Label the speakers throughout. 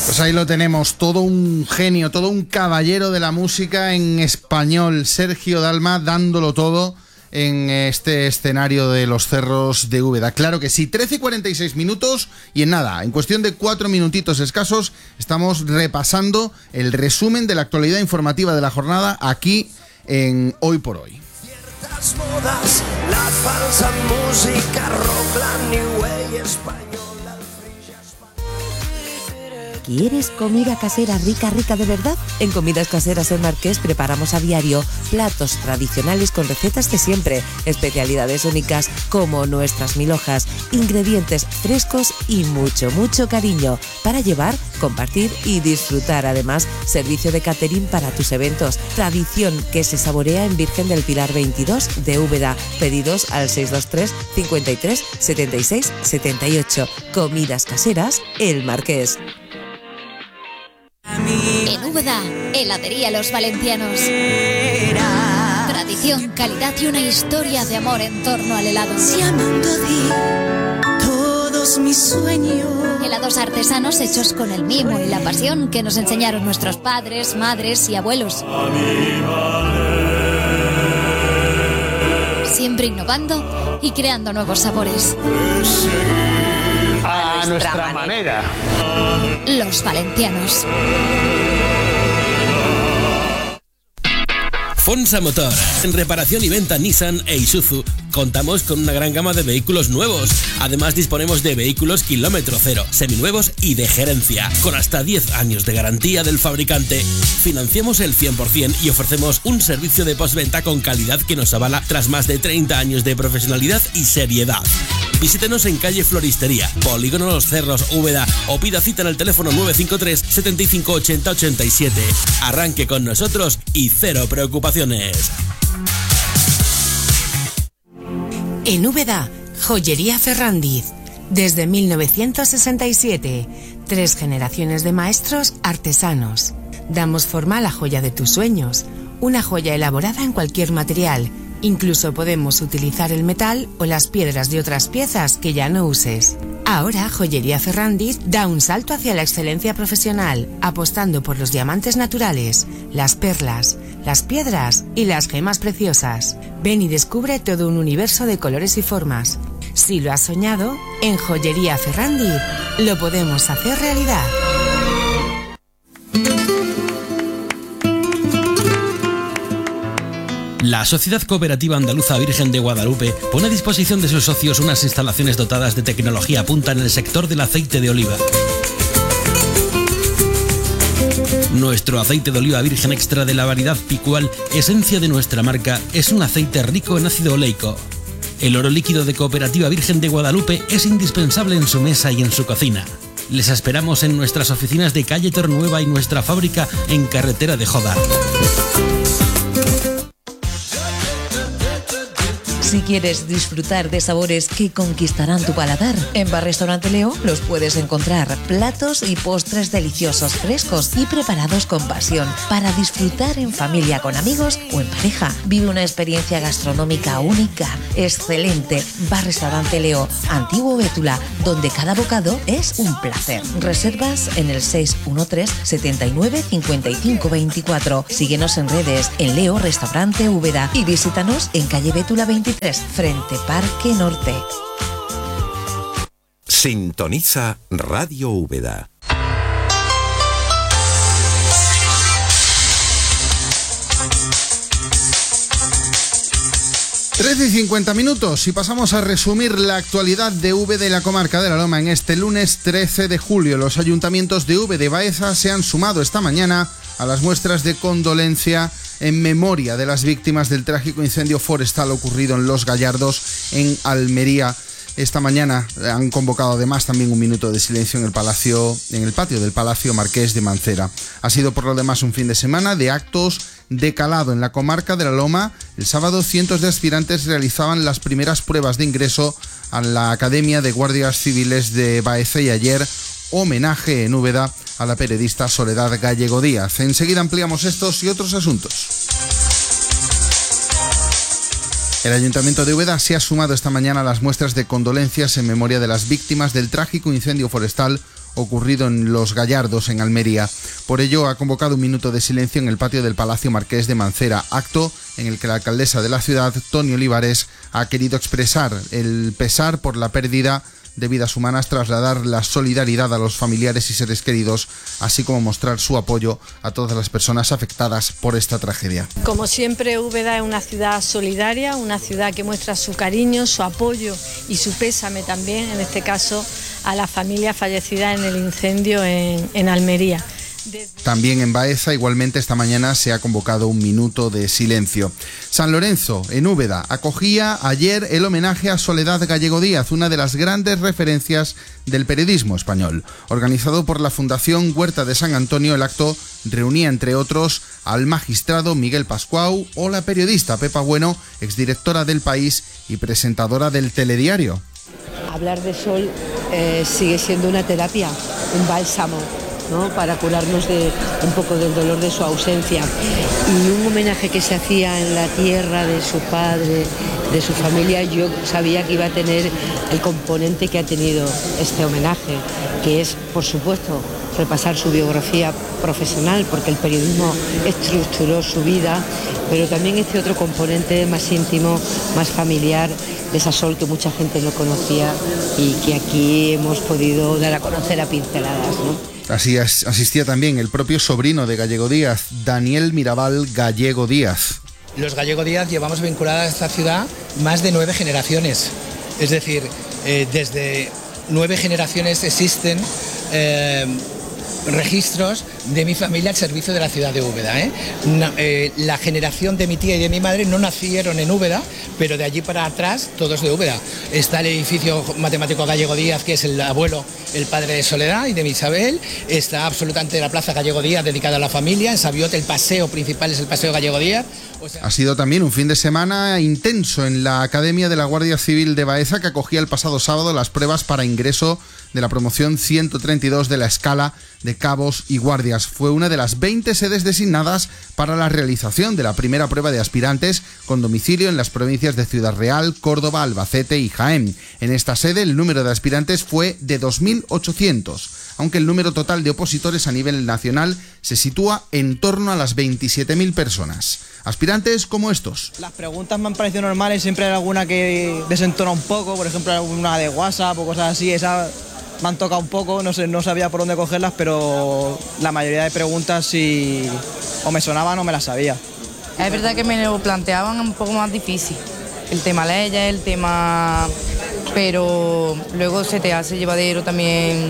Speaker 1: Pues ahí lo tenemos, todo un genio, todo un caballero de la música en español, Sergio Dalma, dándolo todo en este escenario de los Cerros de Úbeda. Claro que sí, 13:46 minutos y en nada, en cuestión de 4 minutitos escasos, estamos repasando el resumen de la actualidad informativa de la jornada aquí en Hoy por Hoy. Ciertas modas, la falsa música rock, la new wave española.
Speaker 2: ¿Quieres comida casera rica, rica de verdad? En Comidas Caseras El Marqués preparamos a diario platos tradicionales con recetas de siempre, especialidades únicas como nuestras milhojas, ingredientes frescos y mucho, mucho cariño para llevar, compartir y disfrutar. Además, servicio de catering para tus eventos. Tradición que se saborea en Virgen del Pilar 22 de Úbeda. Pedidos al 623 53 76 78. Comidas Caseras El Marqués.
Speaker 3: En Úbeda, heladería Los Valencianos. Tradición, calidad y una historia de amor en torno al helado.
Speaker 4: Si amando di todos mis sueños.
Speaker 3: Helados artesanos hechos con el mimo y la pasión que nos enseñaron nuestros padres, madres y abuelos. Siempre innovando y creando nuevos sabores.
Speaker 5: A nuestra manera.
Speaker 3: Los Valencianos.
Speaker 6: Fonsa Motor. En reparación y venta Nissan e Isuzu contamos con una gran gama de vehículos nuevos. Además disponemos de vehículos kilómetro cero, seminuevos y de gerencia, con hasta 10 años de garantía del fabricante. Financiamos el 100% y ofrecemos un servicio de postventa con calidad que nos avala tras más de 30 años de profesionalidad y seriedad. Visítenos en calle Floristería, Polígono Los Cerros, Úbeda, o pida cita en el teléfono 953 75 80 87. Arranque con nosotros y cero preocupaciones.
Speaker 7: En Úbeda, Joyería Ferrandiz. Desde 1967, 3 generaciones de maestros artesanos. Damos forma a la joya de tus sueños, una joya elaborada en cualquier material. Incluso podemos utilizar el metal o las piedras de otras piezas que ya no uses. Ahora, Joyería Ferrandiz da un salto hacia la excelencia profesional, apostando por los diamantes naturales, las perlas, las piedras y las gemas preciosas. Ven y descubre todo un universo de colores y formas. Si lo has soñado, en Joyería Ferrandiz lo podemos hacer realidad.
Speaker 6: La Sociedad Cooperativa Andaluza Virgen de Guadalupe pone a disposición de sus socios unas instalaciones dotadas de tecnología punta en el sector del aceite de oliva. Nuestro aceite de oliva virgen extra de la variedad Picual, esencia de nuestra marca, es un aceite rico en ácido oleico. El oro líquido de Cooperativa Virgen de Guadalupe es indispensable en su mesa y en su cocina. Les esperamos en nuestras oficinas de calle Tornueva y nuestra fábrica en carretera de Jodar.
Speaker 2: Si quieres disfrutar de sabores que conquistarán tu paladar, en Bar Restaurante Leo los puedes encontrar. Platos y postres deliciosos, frescos y preparados con pasión para disfrutar en familia, con amigos o en pareja. Vive una experiencia gastronómica única, excelente. Bar Restaurante Leo, Antiguo Bétula, donde cada bocado es un placer. Reservas en el 613 79 55 24. Síguenos en redes en Leo Restaurante Úbeda y visítanos en calle Bétula 23. Frente Parque Norte.
Speaker 8: Sintoniza Radio Úbeda.
Speaker 1: Trece y 50 minutos y pasamos a resumir la actualidad de Úbeda y la comarca de la Loma en este lunes 13 de julio. Los ayuntamientos de Úbeda y Baeza se han sumado esta mañana a las muestras de condolencia en memoria de las víctimas del trágico incendio forestal ocurrido en Los Gallardos, en Almería. Esta mañana han convocado además también un minuto de silencio en el patio del Palacio Marqués de Mancera. Ha sido por lo demás un fin de semana de actos de calado en la comarca de la Loma. El sábado cientos de aspirantes realizaban las primeras pruebas de ingreso a la Academia de Guardias Civiles de Baeza y ayer homenaje en Úbeda a la periodista Soledad Gallego Díaz. Enseguida ampliamos estos y otros asuntos. El Ayuntamiento de Úbeda se ha sumado esta mañana a las muestras de condolencias en memoria de las víctimas del trágico incendio forestal ocurrido en Los Gallardos, en Almería. Por ello, ha convocado un minuto de silencio en el patio del Palacio Marqués de Mancera, acto en el que la alcaldesa de la ciudad, Toni Olivares, ha querido expresar el pesar por la pérdida de vidas humanas, trasladar la solidaridad a los familiares y seres queridos, así como mostrar su apoyo a todas las personas afectadas por esta tragedia.
Speaker 5: Como siempre, Úbeda es una ciudad solidaria, una ciudad que muestra su cariño, su apoyo y su pésame también, en este caso, a la familia fallecida en el incendio en Almería.
Speaker 1: También en Baeza, igualmente esta mañana se ha convocado un minuto de silencio. San Lorenzo, en Úbeda, acogía ayer el homenaje a Soledad Gallego Díaz, una de las grandes referencias del periodismo español. Organizado por la Fundación Huerta de San Antonio, el acto reunía, entre otros, al magistrado Miguel Pascual o la periodista Pepa Bueno, exdirectora del País y presentadora del Telediario.
Speaker 9: Hablar de Sol sigue siendo una terapia, un bálsamo, ¿no?, para curarnos de un poco del dolor de su ausencia, y un homenaje que se hacía en la tierra de su padre, de su familia. Yo sabía que iba a tener el componente que ha tenido este homenaje, que es, por supuesto, repasar su biografía profesional, porque el periodismo estructuró su vida, pero también este otro componente más íntimo, más familiar, de esa Sol que mucha gente no conocía y que aquí hemos podido dar a conocer a pinceladas, ¿no?
Speaker 1: Así asistía también el propio sobrino de Gallego Díaz, Daniel Mirabal Gallego Díaz.
Speaker 10: Los Gallego Díaz llevamos vinculada a esta ciudad más de 9 generaciones. Es decir, desde 9 generaciones existen registros de mi familia al servicio de la ciudad de Úbeda. La generación de mi tía y de mi madre no nacieron en Úbeda, pero de allí para atrás todos de Úbeda. Está el edificio matemático Gallego Díaz, que es el abuelo, el padre de Soledad y de Isabel. Está absolutamente la plaza Gallego Díaz, dedicada a la familia. En Sabiote el paseo principal es el paseo Gallego Díaz.
Speaker 1: Ha sido también un fin de semana intenso en la Academia de la Guardia Civil de Baeza, que acogía el pasado sábado las pruebas para ingreso de la promoción 132 de la escala de cabos y guardias. Fue una de las 20 sedes designadas para la realización de la primera prueba de aspirantes con domicilio en las provincias de Ciudad Real, Córdoba, Albacete y Jaén. En esta sede el número de aspirantes fue de 2.800, aunque el número total de opositores a nivel nacional se sitúa en torno a las 27.000 personas. Aspirantes como estos.
Speaker 11: Las preguntas me han parecido normales, siempre hay alguna que desentona un poco, por ejemplo alguna de WhatsApp o cosas así, esa me han tocado un poco, no sabía por dónde cogerlas, pero la mayoría de preguntas sí o me sonaban o me las sabía.
Speaker 12: Es verdad que me lo planteaban un poco más difícil, el tema leyes, el tema, pero luego se te hace llevadero también,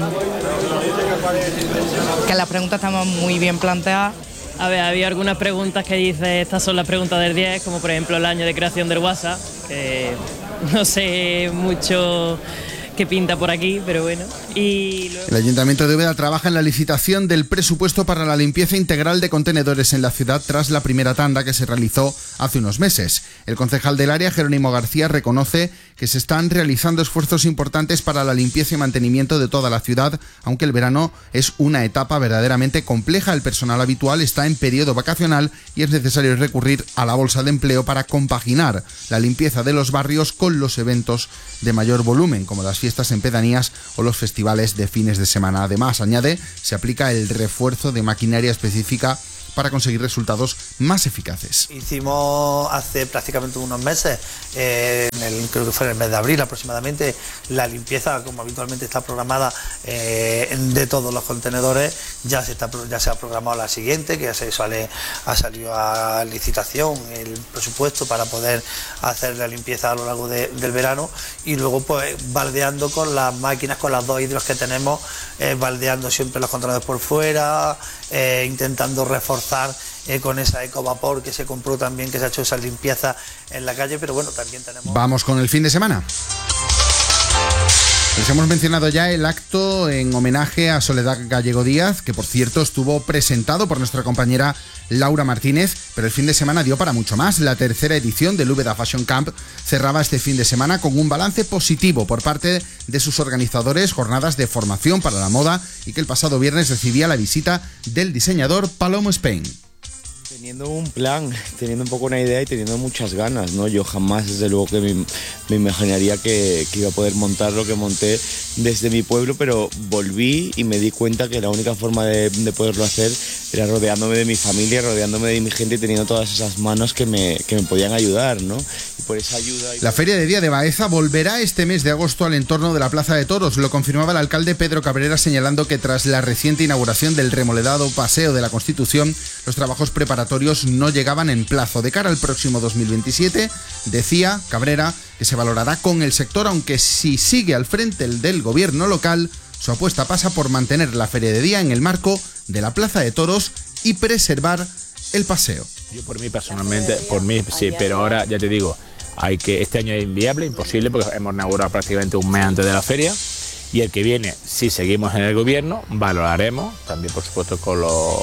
Speaker 12: que las preguntas estaban muy bien planteadas.
Speaker 13: A ver, había algunas preguntas que dice, estas son las preguntas del 10, como por ejemplo el año de creación del WhatsApp, que no sé mucho qué pinta por aquí, pero bueno. Y luego... El
Speaker 1: Ayuntamiento de Úbeda trabaja en la licitación del presupuesto para la limpieza integral de contenedores en la ciudad tras la primera tanda que se realizó hace unos meses. El concejal del área, Jerónimo García, reconoce que se están realizando esfuerzos importantes para la limpieza y mantenimiento de toda la ciudad, aunque el verano es una etapa verdaderamente compleja. El personal habitual está en periodo vacacional y es necesario recurrir a la bolsa de empleo para compaginar la limpieza de los barrios con los eventos de mayor volumen, como las fiestas en pedanías o los festivales de fines de semana. Además, añade, se aplica el refuerzo de maquinaria específica para conseguir resultados más eficaces.
Speaker 14: Hicimos hace prácticamente unos meses, creo que fue en el mes de abril aproximadamente, la limpieza, como habitualmente está programada, de todos los contenedores. Ya se ha programado la siguiente, que ha salido a licitación el presupuesto para poder hacer la limpieza a lo largo del verano, y luego pues baldeando con las máquinas, con las 2 hidros que tenemos, baldeando siempre los contenedores por fuera, intentando reforzar con esa ecovapor que se compró también, que se ha hecho esa limpieza en la calle, pero bueno, también tenemos...
Speaker 1: Vamos con el fin de semana. Les hemos mencionado ya el acto en homenaje a Soledad Gallego Díaz, que por cierto estuvo presentado por nuestra compañera Laura Martínez, pero el fin de semana dio para mucho más. La tercera edición del Úbeda Fashion Camp cerraba este fin de semana con un balance positivo por parte de sus organizadores, jornadas de formación para la moda, y que el pasado viernes recibía la visita del diseñador Palomo Spain.
Speaker 15: Teniendo un plan, teniendo un poco una idea y teniendo muchas ganas, ¿no? Yo jamás, desde luego, que me imaginaría que iba a poder montar lo que monté desde mi pueblo, pero volví y me di cuenta que la única forma de poderlo hacer era rodeándome de mi familia, rodeándome de mi gente y teniendo todas esas manos que me podían ayudar, ¿no? Y por esa ayuda...
Speaker 1: La Feria de Día de Baeza volverá este mes de agosto al entorno de la Plaza de Toros. Lo confirmaba el alcalde Pedro Cabrera, señalando que tras la reciente inauguración del remodelado Paseo de la Constitución, los trabajos preparatorios no llegaban en plazo. De cara al próximo 2027, decía Cabrera que se valorará con el sector, aunque si sigue al frente el del gobierno local, su apuesta pasa por mantener la Feria de Día en el marco de la Plaza de Toros y preservar el paseo.
Speaker 16: Yo por mí personalmente, por mí sí, pero ahora ya te digo, este año es inviable, imposible, porque hemos inaugurado prácticamente un mes antes de la feria, y el que viene, si seguimos en el gobierno, valoraremos, también por supuesto con los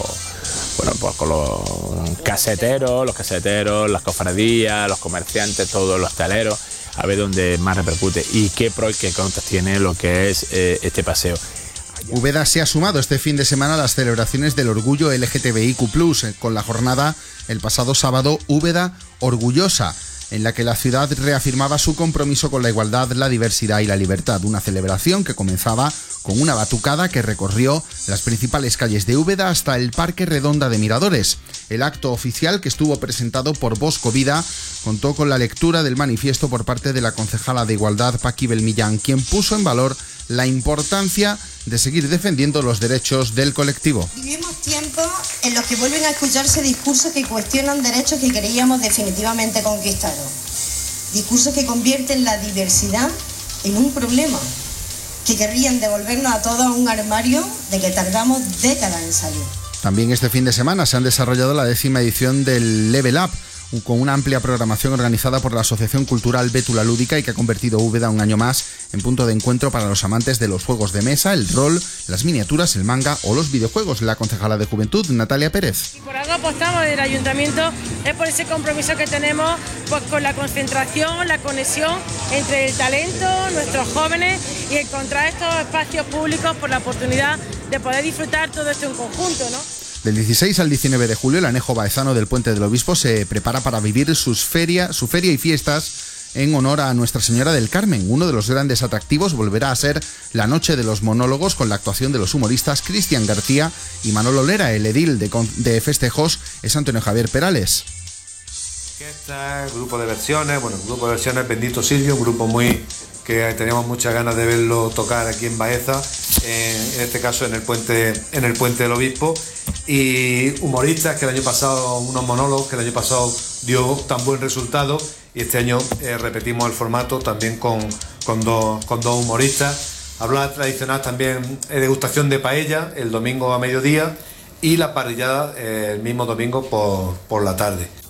Speaker 16: caseteros, las cofradías, los comerciantes, todos los hosteleros, a ver dónde más repercute y qué pros y qué contras tiene lo que es este paseo.
Speaker 1: Úbeda se ha sumado este fin de semana a las celebraciones del orgullo LGTBIQ+, con la jornada el pasado sábado Úbeda Orgullosa, en la que la ciudad reafirmaba su compromiso con la igualdad, la diversidad y la libertad. Una celebración que comenzaba con una batucada que recorrió las principales calles de Úbeda hasta el Parque Redonda de Miradores. El acto oficial, que estuvo presentado por Bosco Vida, contó con la lectura del manifiesto por parte de la concejala de Igualdad, Paqui Belmillán, quien puso en valor la importancia de seguir defendiendo los derechos del colectivo.
Speaker 17: Vivimos tiempos en los que vuelven a escucharse discursos que cuestionan derechos que creíamos definitivamente conquistados. Discursos que convierten la diversidad en un problema, que querrían devolvernos a todos a un armario de que tardamos décadas en salir.
Speaker 1: También este fin de semana se han desarrollado la 10ª edición del Level Up, con una amplia programación organizada por la Asociación Cultural Bétula Lúdica y que ha convertido Úbeda un año más en punto de encuentro para los amantes de los juegos de mesa, el rol, las miniaturas, el manga o los videojuegos. La concejala de Juventud, Natalia Pérez.
Speaker 18: Y por algo apostamos del Ayuntamiento, es por ese compromiso que tenemos pues, con la concentración, la conexión entre el talento, nuestros jóvenes y encontrar estos espacios públicos por la oportunidad de poder disfrutar todo esto en conjunto, ¿no?
Speaker 1: Del 16 al 19 de julio, el anejo baezano del Puente del Obispo se prepara para vivir su feria y fiestas en honor a Nuestra Señora del Carmen. Uno de los grandes atractivos volverá a ser la Noche de los Monólogos, con la actuación de los humoristas Cristian García y Manolo Lera. El edil de festejos es Antonio Javier Perales.
Speaker 19: El grupo de versiones, el grupo de versiones Bendito Silvio, un grupo que teníamos muchas ganas de verlo tocar aquí en Baeza, en este caso en el puente del Obispo, y humoristas que el año pasado, unos monólogos que el año pasado dio tan buen resultado, y este año repetimos el formato también con dos humoristas. Hablada tradicional también, degustación de paella el domingo a mediodía y la parrillada el mismo domingo por la tarde.